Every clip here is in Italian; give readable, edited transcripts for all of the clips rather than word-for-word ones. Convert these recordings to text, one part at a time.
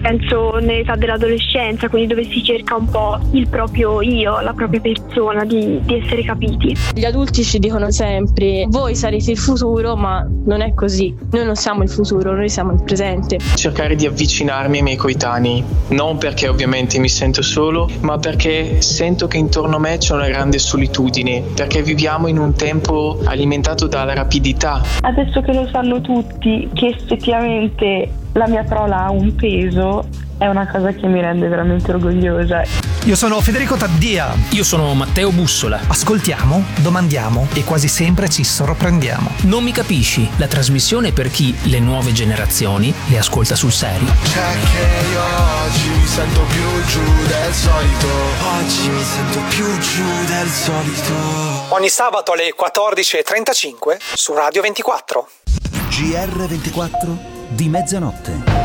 penso nell'età dell'adolescenza, quindi dove si cerca un po' il proprio io, la propria persona, di essere capiti. Gli adulti ci dicono sempre: voi sarete il futuro, ma non è così. Noi non siamo il futuro, noi siamo il presente. Cercare di avvicinarmi ai miei coetanei, non perché ovviamente mi sento solo, ma perché sento che intorno a me c'è una grande solitudine, perché viviamo in un tempo alimentato dalla rapidità. Adesso che lo sanno tutti che effettivamente la mia parola ha un peso, è una cosa che mi rende veramente orgogliosa. Io sono Federico Taddia. Io sono Matteo Bussola. Ascoltiamo, domandiamo e quasi sempre ci sorprendiamo. Non mi capisci? La trasmissione per chi le nuove generazioni le ascolta sul serio. C'è che io oggi mi sento più giù del solito. Oggi mi sento più giù del solito. Ogni sabato alle 14:35 su Radio 24. GR24 di mezzanotte.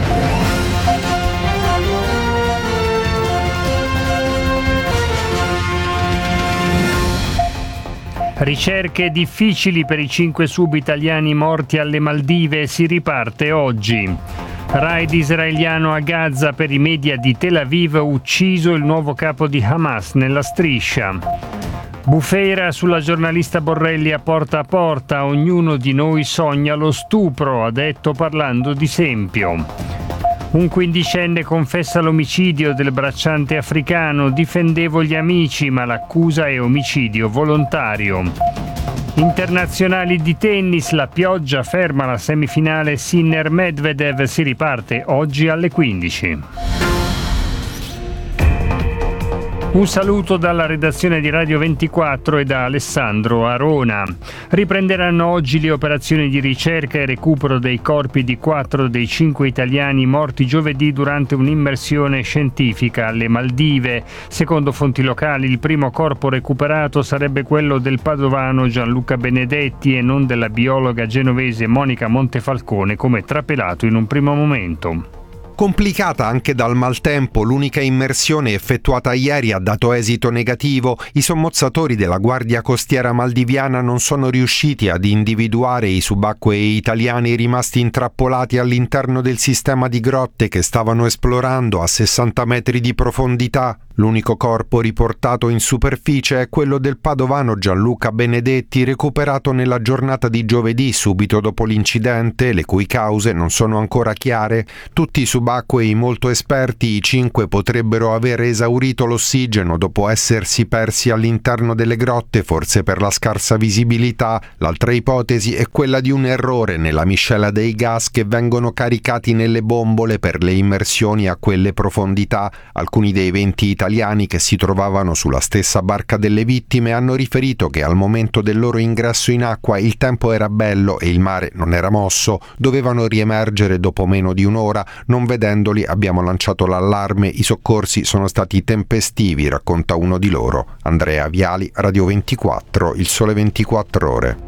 Ricerche difficili per i 5 sub-italiani morti alle Maldive, si riparte oggi. Raid israeliano a Gaza per i media di Tel Aviv, ucciso il nuovo capo di Hamas nella striscia. Bufera sulla giornalista Borrelli a porta, ognuno di noi sogna lo stupro, ha detto parlando di Sempio. Un quindicenne confessa l'omicidio del bracciante africano, difendevo gli amici ma l'accusa è omicidio volontario. Internazionali di tennis, la pioggia ferma la semifinale Sinner-Medvedev, si riparte oggi alle 15. Un saluto dalla redazione di Radio 24 e da Alessandro Arona. Riprenderanno oggi le operazioni di ricerca e recupero dei corpi di 4 dei 5 italiani morti giovedì durante un'immersione scientifica alle Maldive. Secondo fonti locali, il primo corpo recuperato sarebbe quello del padovano Gianluca Benedetti e non della biologa genovese Monica Montefalcone, come trapelato in un primo momento. Complicata anche dal maltempo, l'unica immersione effettuata ieri ha dato esito negativo. I sommozzatori della Guardia Costiera maldiviana non sono riusciti ad individuare i subacquei italiani rimasti intrappolati all'interno del sistema di grotte che stavano esplorando a 60 metri di profondità. L'unico corpo riportato in superficie è quello del padovano Gianluca Benedetti, recuperato nella giornata di giovedì subito dopo l'incidente, le cui cause non sono ancora chiare. Tutti i subacquei molto esperti, i 5 potrebbero aver esaurito l'ossigeno dopo essersi persi all'interno delle grotte, forse per la scarsa visibilità. L'altra ipotesi è quella di un errore nella miscela dei gas che vengono caricati nelle bombole per le immersioni a quelle profondità. Alcuni dei 20 italiani che si trovavano sulla stessa barca delle vittime hanno riferito che al momento del loro ingresso in acqua il tempo era bello e il mare non era mosso. Dovevano riemergere dopo meno di un'ora. Non vedendoli abbiamo lanciato l'allarme, i soccorsi sono stati tempestivi, racconta uno di loro. Andrea Viali, Radio 24, Il Sole 24 Ore.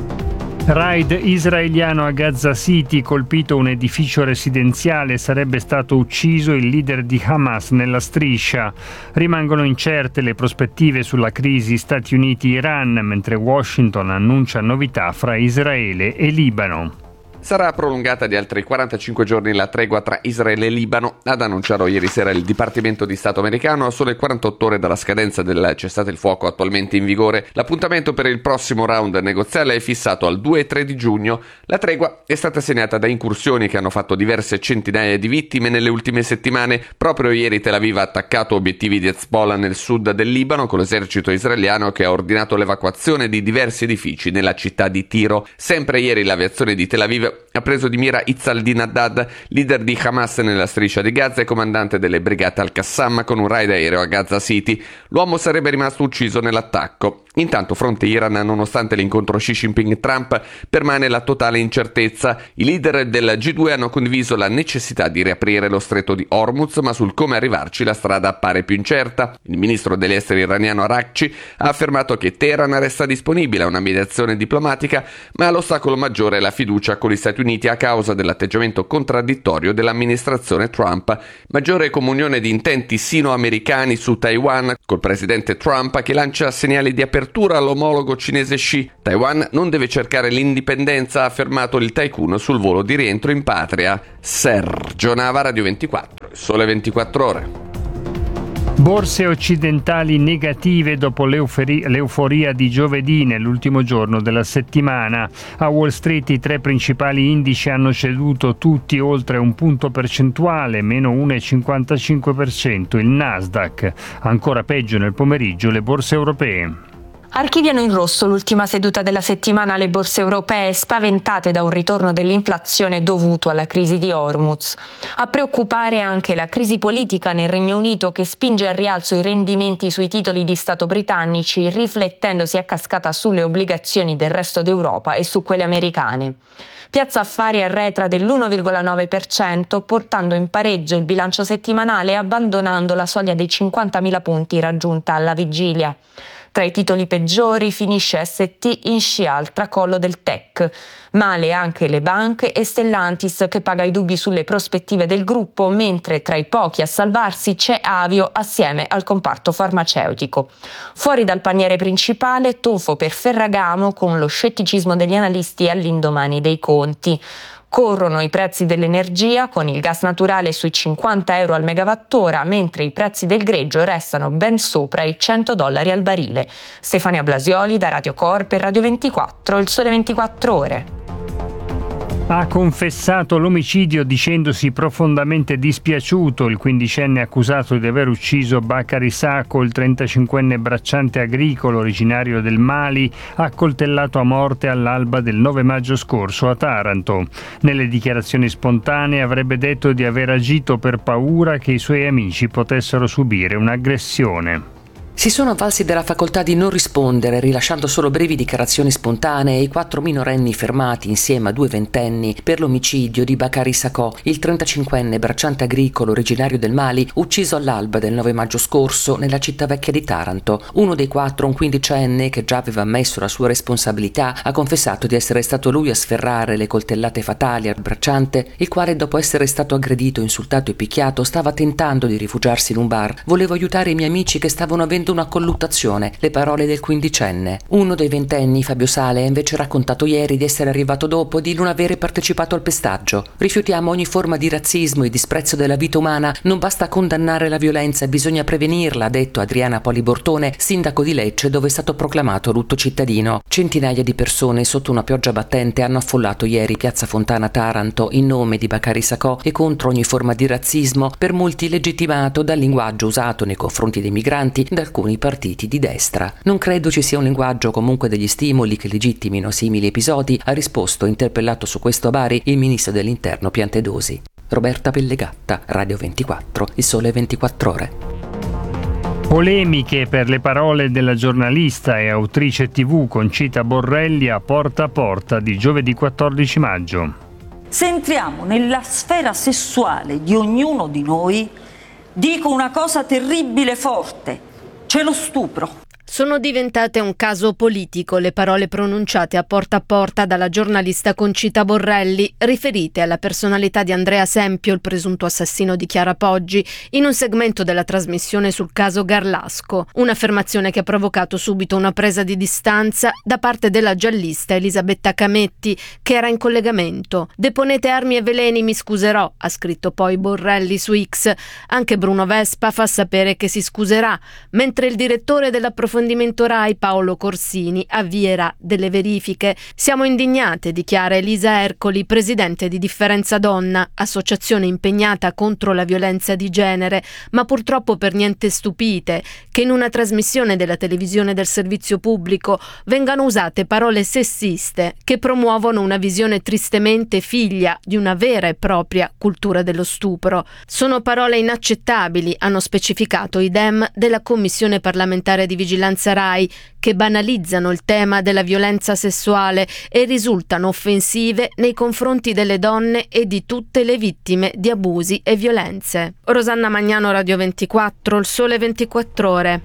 Raid israeliano a Gaza City, colpito un edificio residenziale, sarebbe stato ucciso il leader di Hamas nella striscia. Rimangono incerte le prospettive sulla crisi Stati Uniti-Iran, mentre Washington annuncia novità fra Israele e Libano. Sarà prolungata di altri 45 giorni la tregua tra Israele e Libano, ad annunciarlo ieri sera il Dipartimento di Stato americano a sole 48 ore dalla scadenza del cessate il fuoco attualmente in vigore. L'appuntamento per il prossimo round negoziale è fissato al 2 e 3 di giugno. La tregua è stata segnata da incursioni che hanno fatto diverse centinaia di vittime nelle ultime settimane. Proprio ieri Tel Aviv ha attaccato obiettivi di Hezbollah nel sud del Libano con l'esercito israeliano che ha ordinato l'evacuazione di diversi edifici nella città di Tiro. Sempre ieri l'aviazione di Tel Aviv ha preso di mira Izzaldin Haddad, leader di Hamas nella striscia di Gaza e comandante delle brigate Al-Qassam, con un raid aereo a Gaza City. L'uomo sarebbe rimasto ucciso nell'attacco. Intanto, fronte Iran, nonostante l'incontro Xi Jinping-Trump, permane la totale incertezza. I leader del G2 hanno condiviso la necessità di riaprire lo stretto di Hormuz, ma sul come arrivarci la strada appare più incerta. Il ministro degli esteri iraniano Araghchi ha affermato che Teheran resta disponibile a una mediazione diplomatica, ma l'ostacolo maggiore è la fiducia con gli Stati Uniti a causa dell'atteggiamento contraddittorio dell'amministrazione Trump. Maggiore comunione di intenti sino-americani su Taiwan, col presidente Trump che lancia segnali di apertura all'omologo cinese Xi. Taiwan non deve cercare l'indipendenza, ha affermato il tycoon sul volo di rientro in patria. Sergio Nava, Radio 24. Sole 24 Ore. Borse occidentali negative dopo l'euforia di giovedì, nell'ultimo giorno della settimana. A Wall Street i 3 principali indici hanno ceduto tutti oltre un punto percentuale, meno 1,55%. Il Nasdaq. Ancora peggio nel pomeriggio le borse europee. Archiviano in rosso l'ultima seduta della settimana le borse europee, spaventate da un ritorno dell'inflazione dovuto alla crisi di Hormuz. A preoccupare anche la crisi politica nel Regno Unito, che spinge al rialzo i rendimenti sui titoli di Stato britannici, riflettendosi a cascata sulle obbligazioni del resto d'Europa e su quelle americane. Piazza Affari arretra dell'1,9%, portando in pareggio il bilancio settimanale e abbandonando la soglia dei 50.000 punti raggiunta alla vigilia. Tra i titoli peggiori finisce ST in scia al tracollo del tech. Male anche le banche e Stellantis, che paga i dubbi sulle prospettive del gruppo, mentre tra i pochi a salvarsi c'è Avio assieme al comparto farmaceutico. Fuori dal paniere principale, tufo per Ferragamo con lo scetticismo degli analisti all'indomani dei conti. Corrono i prezzi dell'energia, con il gas naturale sui 50 euro al megawattora, mentre i prezzi del greggio restano ben sopra i $100 al barile. Stefania Blasioli da Radio Corp e Radio 24, il Sole 24 Ore. Ha confessato l'omicidio dicendosi profondamente dispiaciuto il 15enne accusato di aver ucciso Bakary Sako, il 35enne bracciante agricolo originario del Mali, accoltellato a morte all'alba del 9 maggio scorso a Taranto. Nelle dichiarazioni spontanee avrebbe detto di aver agito per paura che i suoi amici potessero subire un'aggressione. Si sono avvalsi della facoltà di non rispondere, rilasciando solo brevi dichiarazioni spontanee, i 4 minorenni fermati insieme a 2 ventenni per l'omicidio di Bakary Sako, il 35enne bracciante agricolo originario del Mali, ucciso all'alba del 9 maggio scorso nella città vecchia di Taranto. Uno dei 4, un 15enne che già aveva ammesso la sua responsabilità, ha confessato di essere stato lui a sferrare le coltellate fatali al bracciante, il quale, dopo essere stato aggredito, insultato e picchiato, stava tentando di rifugiarsi in un bar. Volevo aiutare i miei amici che stavano avendo una colluttazione, le parole del 15enne. Uno dei ventenni, Fabio Sale, ha invece raccontato ieri di essere arrivato dopo e di non avere partecipato al pestaggio. Rifiutiamo ogni forma di razzismo e disprezzo della vita umana, non basta condannare la violenza, bisogna prevenirla, ha detto Adriana Polibortone, sindaco di Lecce, dove è stato proclamato lutto cittadino. Centinaia di persone sotto una pioggia battente hanno affollato ieri Piazza Fontana Taranto in nome di Bakary Sako e contro ogni forma di razzismo, per molti legittimato dal linguaggio usato nei confronti dei migranti da alcuni partiti di destra. Non credo ci sia un linguaggio, comunque, degli stimoli che legittimino simili episodi, ha risposto, interpellato su questo a Bari, il ministro dell'Interno Piantedosi. Roberta Pellegatta, Radio 24, il Sole 24 Ore. Polemiche per le parole della giornalista e autrice TV Concita Borrelli a Porta di giovedì 14 maggio. Se entriamo nella sfera sessuale di ognuno di noi, dico una cosa terribile e forte: c'è lo stupro. Sono diventate un caso politico le parole pronunciate a porta dalla giornalista Concita Borrelli, riferite alla personalità di Andrea Sempio, il presunto assassino di Chiara Poggi, in un segmento della trasmissione sul caso Garlasco. Un'affermazione che ha provocato subito una presa di distanza da parte della giallista Elisabetta Cametti, che era in collegamento. «Deponete armi e veleni, mi scuserò», ha scritto poi Borrelli su X. Anche Bruno Vespa fa sapere che si scuserà, mentre il direttore dell'approfondimento Rai, Paolo Corsini, avvierà delle verifiche. «Siamo indignate», dichiara Elisa Ercoli, presidente di Differenza Donna, associazione impegnata contro la violenza di genere, ma purtroppo per niente stupite che in una trasmissione della televisione del servizio pubblico vengano usate parole sessiste che promuovono una visione tristemente figlia di una vera e propria cultura dello stupro. Sono parole inaccettabili, hanno specificato i Dem della Commissione parlamentare di vigilanza Rai, che banalizzano il tema della violenza sessuale e risultano offensive nei confronti delle donne e di tutte le vittime di abusi e violenze. Rosanna Magnano, Radio 24, il Sole 24 Ore.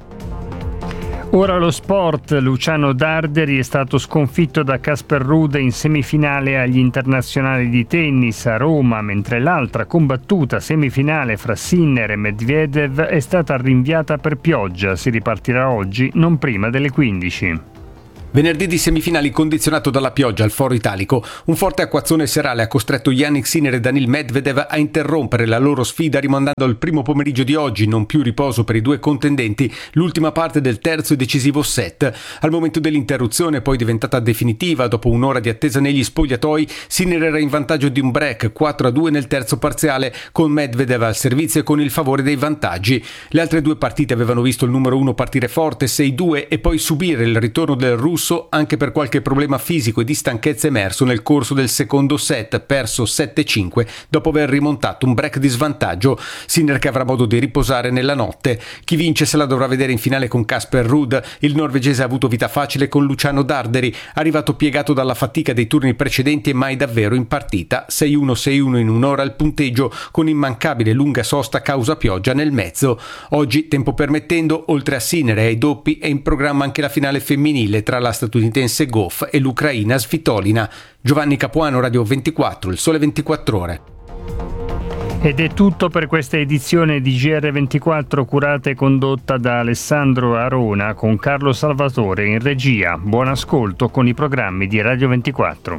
Ora lo sport. Luciano Darderi è stato sconfitto da Casper Ruud in semifinale agli internazionali di tennis a Roma, mentre l'altra combattuta semifinale fra Sinner e Medvedev è stata rinviata per pioggia. Si ripartirà oggi, non prima delle 15. Venerdì di semifinali condizionato dalla pioggia al Foro Italico. Un forte acquazzone serale ha costretto Jannik Sinner e Daniil Medvedev a interrompere la loro sfida rimandando al primo pomeriggio di oggi, non più riposo per i due contendenti, l'ultima parte del terzo e decisivo set. Al momento dell'interruzione, poi diventata definitiva dopo un'ora di attesa negli spogliatoi, Sinner era in vantaggio di un break 4-2 nel terzo parziale, con Medvedev al servizio e con il favore dei vantaggi. Le altre due partite avevano visto il numero 1 partire forte 6-2 e poi subire il ritorno del russo anche per qualche problema fisico e di stanchezza emerso nel corso del secondo set, perso 7-5 dopo aver rimontato un break di svantaggio. Sinner che avrà modo di riposare nella notte. Chi vince se la dovrà vedere in finale con Casper Ruud. Il norvegese ha avuto vita facile con Luciano Darderi, arrivato piegato dalla fatica dei turni precedenti e mai davvero in partita. 6-1 in un'ora il punteggio, con immancabile lunga sosta causa pioggia nel mezzo. Oggi, tempo permettendo, oltre a Sinner e ai doppi, è in programma anche la finale femminile tra la statunitense Goff e l'ucraina Svitolina. Giovanni Capuano, Radio 24, Il Sole 24 Ore. Ed è tutto per questa edizione di GR24 curata e condotta da Alessandro Arona con Carlo Salvatore in regia. Buon ascolto con i programmi di Radio 24.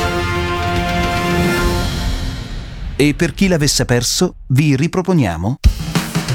E per chi l'avesse perso, vi riproponiamo